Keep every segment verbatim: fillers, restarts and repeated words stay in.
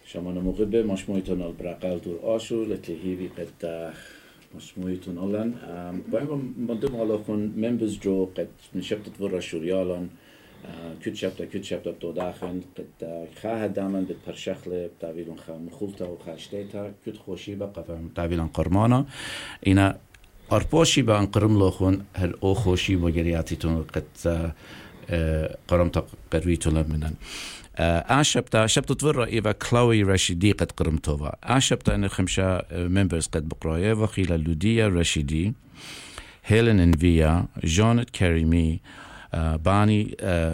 شما نموقبه مشموعتون البرقل دور آشور لتهیوی قد مشموعتون آلن بایم مندم حالا خون ممبز جو قد نشبتت ورا شوریالان كل شبتة كل شبتة بتوداخن قد خاه دامن بترشخله بتعبيرون خا مخولته وخاشتيتها كل خوشي بقى بتعبيرون قرمانة إنا أربوشي بان قرم لخون هل أو خوشي وجرياتيتون قد قرمت قرويتون منن أشبتا شبتة تورا إيفا كلاوي رشيدي قد قرمتوها أشبتا إن خمسة ممبرز قد بقرايا وخيلا لوديا رشيدي هيلين انفيا جونت كريمي باني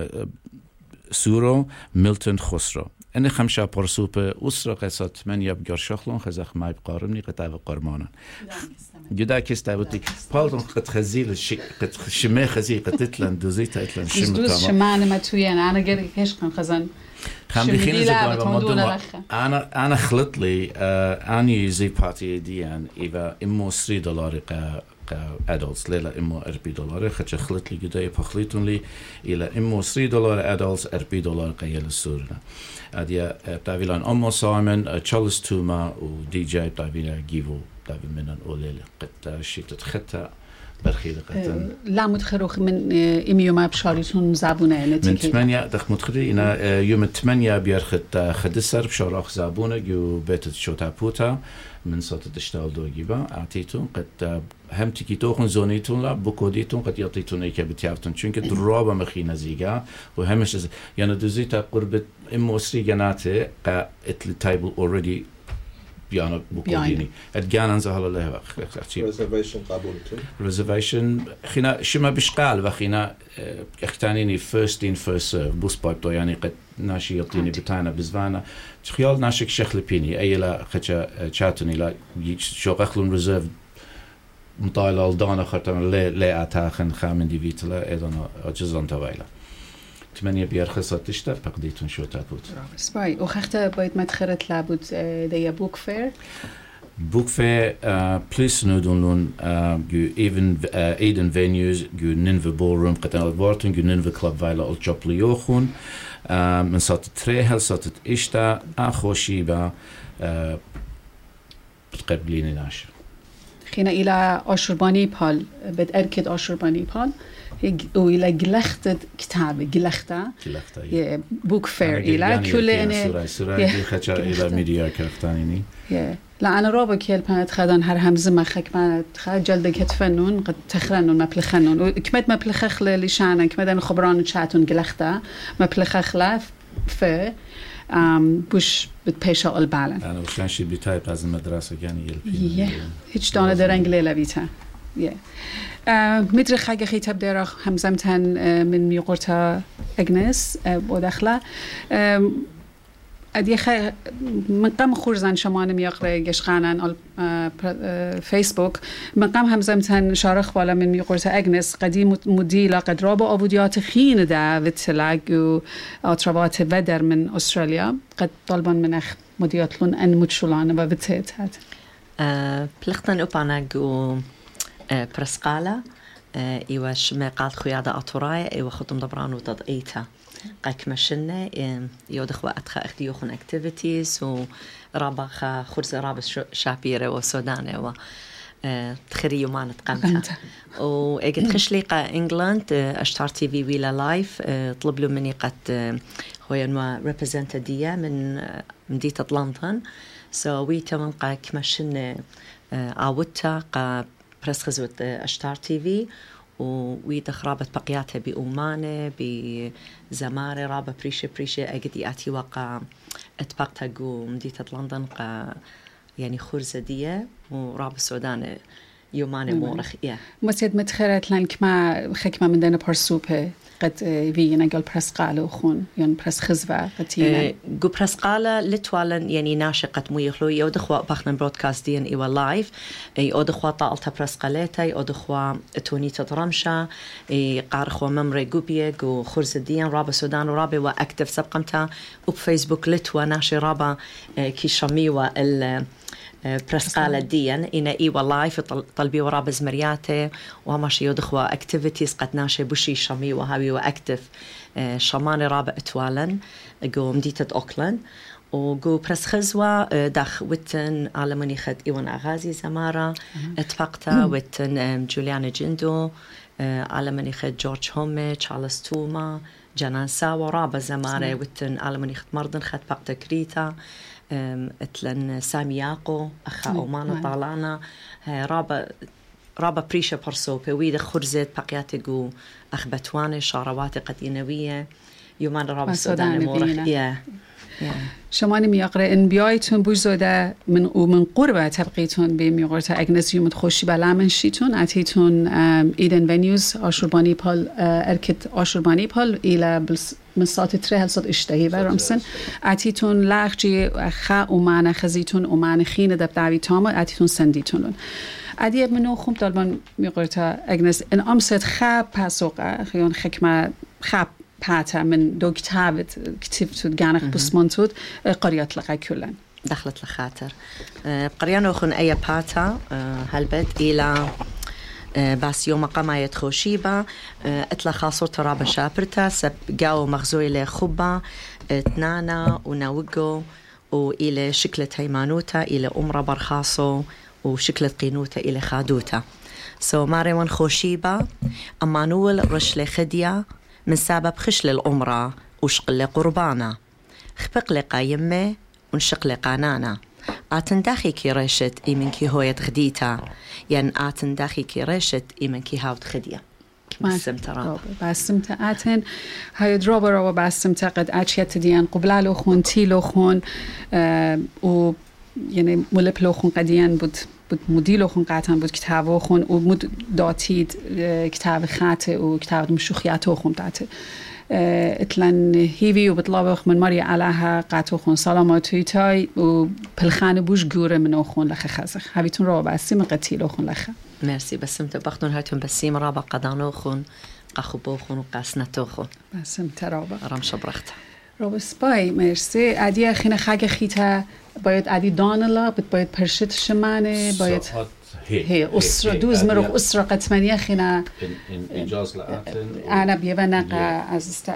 سورو ميلتون خسرو إن خمسة برسوبة أسرة قصة من يبقى شخلون خزخ ما يبقى رمني قطعة قرمانا جدا كستاوتي بالون قد خزيل شيء قد شماء خزيل قد تتلن دوزيتا تتلن شماء دوز شماء ما تويان أنا قري كيش كان خزان خم دخين زبان أنا أنا خلط لي أني زي بارتي ديان إذا إمو سري دولار ق adults ليلا إمو أربعة دولار خدش خلط لي جدا يبخليتون لي إلى إمو سري دولار adults أربعة دولار قيل السورنا أديا بتعبيران أمو سايمن تشارلز توما ودي جي بتعبيران جيفو بتعبير منن أوليل قد شيء تتخطى برخيل قطن لا متخروخ من إم يوم بشاريتون زبونه من ثمانية دخ متخري إنا يوم ثمانية بيرخت خدسر بشارخ زبونه جو بيت شوتا بوتا من صوت تشتغل دو جيبا أعطيتون قد هم تكيتوخن زونيتون لا بكوديتون قد يعطيتون إيكا بتيافتون چونك درابة مخينة زيجا وهمش يعني دوزيتا قربت إمو سري جناتي قا إتلي تايبل already بيانا بكوديني أتجانا زهلا له reservation قابلتون reservation خينا شما بشقال وخينا اختانيني first in first serve بوس بايبتو يعني قد ناشي يعطيني بتاعنا بزوانا خيال ناشك شخل بيني أي لا خدشة شاتني لا شو قخلون ريزيرف مطالع الدانا خرطان لا لا أتاخن خامن دي فيتلا إذا أجزان تويلا ثمانية بيرخصة تشتغل بقديتون شو تابوت. سباي وخخت بايد ما تخرت لابد ديا بوك فير. بوك فير بليس نودون جو even ايدن venues جو نينفا بولروم قتن البارتون جو نينفا كلاب فايلا الجابليوخون من صوت تريهل صوت إشتا أخوشيبا بتقبليني ناشر. خينا إلى أشرباني بال بد أركض أشرباني بال وإلى جلختة كتاب جلختة جلختة بوك فير إلى كل أنا سورة سورة دي خدشة إلى ميديا كرختانيني لا أنا رابع كيل بنات خدان هر همزة ما خك بنات خد جلد كتفنون قد تخرنون ما بلخنون وكمت ما بلخخل لشانن كمت أنا خبران شاتون جلختة ما بلخخله في Um, بوش بتبيشة البالن. أنا وشان شيء بيتاي بعض المدرسة يعني يلبي. Yeah. هيج دانة درنگ ليلا بيتا. Yeah. Uh, مدري حاجة خيتها بدرا همزمتن uh, من ميقورتا أجنس uh, وداخله. Um, أدي خ من قام خورزان شمان ميقرأ جشخانان على فيسبوك من قام همزمتن شارخ ولا من ميقورتا أجنس قديم مديلا قد رابع أبوديات خين دا وتلاج وأطرابات ودر من أستراليا قد طلبا من أخ مديات لون أن متشولان وبتهت هاد. بلختن أبانا جو برسقالة إيواش ما قال خيادة أطراي إيوا خطم دبرانو تضعيتها. قاك مشنا يودخ وقت خا اختيوخن activities ورابا خا خرز رابس شابيرة وسودانة و تخري يومان تقامتها وإجت خشليقة إنجلاند أشتار تي في ويلا لايف طلب له مني قد هو ينوى representative من مدينة لندن so we تمام قاك مشنا عودتها قا برس خزوة أشتار تي في ويدخ رابط بقياتها بأمانة بزمارة رابط بريشة بريشة أجدي أتي وقع اتبقتها جو مدينة لندن قا يعني خرزة دية ورابط السودان يومانة مورخ إيه مسيد متخرت لانك ما خكمة من دينا برسوبة قد فينا قال برسقالة وخون يعني برس خزبة قتينا جو برسقالة لتوالا يعني ناشقة ميخلو يودخوا بخنا برودكاست دين إيوا لايف يودخوا طالتا برسقاليتا يودخوا تونيتا درمشا قارخوا ممري جوبيه جو خرز الدين رابا سودان ورابا وأكتف سبقمتا وبفيسبوك لتوا ناشي رابا كي شميوا ال برسقالة ديان إن إي والله في طلبي ورا بزمرياته وهماش يدخوا أكتيفيتيز قد ناشي بوشي شامي وهابي وأكتف شماني رابع اتوالا جو مديتة أوكلاند وجو برس خزوة داخ وتن على مني خد إيوان أغازي زمارة اتفقتا وتن جوليانا جندو على مني خد جورج هومي تشارلز توما جنان ساوا رابا زمارة وتن على مني خد مردن خد فقتا كريتا اتلن سامياقو أخا أومانا طالانا رابا رابا بريشة برسوبة ويدا خرزت بقياتي جو أخبتواني شارواتي قدينوية يومان رابا سودان مورخ يا شما نمیاقره ان بیایتون بوزوده من و من قربه تبقیتون به میاقرت اگنس یومت خوشی بلامن شیتون اتیتون ایدن ونیوز آشوربانی پال ارکت آشوربانی پال ایلا من ساعت تره هل صد اشتهی برامسن اتیتون لغجی خا و معنی خزیتون و معنی خین دب دعوی تامه اتیتون سندیتونون ادیب منو خوم طالبان میاقرت اگنس ان امست خا پاسوقه خیون حکمه خا باتا من دو كتابت كتبت جانق بسمنتود قريات لقى كلن دخلت لخاطر قريانو خن أي باتا هلبت إلى بس يوم قماية خوشيبة اتلا خاصور ترابة شابرتا سب جاو مغزوي لخبة تنانا وناوجو وإلى شكلة هيمانوتا إلى أمرا برخاصو وشكلة قينوتا إلى خادوتا سو ماريوان خوشيبة أمانول رشل خديا من سبب خشل الأمرة وشقل قربانا خبق قايمة ونشقل قانانا آتن داخي كي رشت إيمن كي هويت خديتا يعني آتن داخي كي رشت إيمن كي هاوت خديا بسمت رابا بسمت آتن هاي دروبا رابا بسمت قد أشيت ديان قبلا لو خون تي لو خون اه و يعني ملب لو خون قديان بود بود مدیلو خون قطعا بود کتابو خون و مد داتید کتاب خاطه و کتاب مشوخیاتو خون داته اتلن هیوی و بطلابخ من ماری علاها قطعو خون سلاماتوی تای و پلخانه بوش گوره منو خون لخه خزخ هاویتون رو بسیم قتیلو خون لخه مرسی بسیم تبختون هایتون بسیم رابا قدانو خون قخوبو خون و قسنتو خون بسیم ترابا رام شبرخت رابا سپای مرسی عدی خینه خاگ خیتا باید عدی دانلا باید پرشت شمانه باید هی اسرا دوز مروخ اسرا قطمانیه خینا اجاز لعاتن انا بیوه نقا از است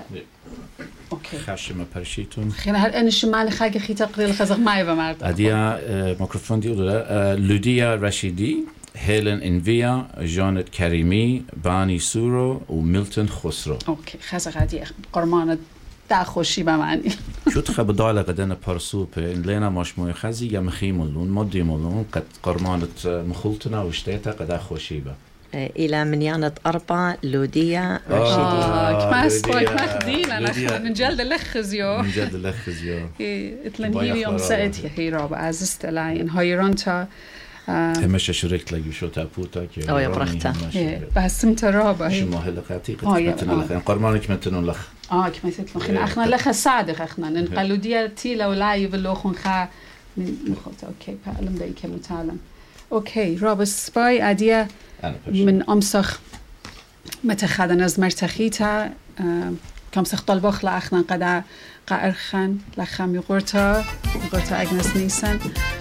خشم پرشیتون خینا هر این شمال خاگ خیتا قریل خزق مای بمرد عدیا میکروفون دیو لودیا رشیدی هیلن انویا جانت کریمی بانی سورو و میلتون خسرو اوکی خزق عدی قرمانت دا خوشی به معنی شو تخب داله قدنا برسوبه إن لنا مش موي خزي يا مخيمولون مدي مولون قد قرمانة مخلطنا وشتيتا قد خوشي به إلى منيانة أربعة لودية رشيدي آه كما سبايك مخدين أنا من جلد لخزيو من جلد لخزيو اتلنهيري يوم سأتي هي رابع عزيزت العين هايرانتا همش شركت لك شو تابوتا كي أو يبرختا بس مترابة شو ما هلقاتي قتلنا لخ قرمانك متنون لخ آه كما تطلع خنا أخنا لخ صادق أخنا ننقلوا ديالتي لو لا يبلوخون خا مخوت أوكي بعلم ده كم متعلم أوكي رابع سباي عادية من أمسخ متخذنا از مرتخيتا كم سخ طلبخ لأخنا قدا قارخن لخم يقرتا يقرتا أجنس نيسن